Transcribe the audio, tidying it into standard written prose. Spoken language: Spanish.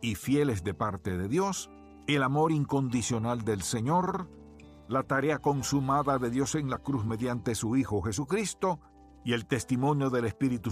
y fieles de parte de Dios, el amor incondicional del Señor, la tarea consumada de Dios en la cruz mediante su Hijo Jesucristo y el testimonio del Espíritu